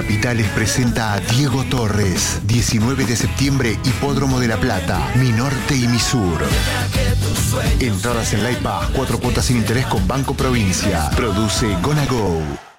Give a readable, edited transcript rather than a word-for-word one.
Capitales presenta a Diego Torres. 19 de septiembre, Hipódromo de La Plata. Mi Norte y Mi Sur. Entradas en Light Pass, 4 cuotas sin interés con Banco Provincia. Produce Gonna Go.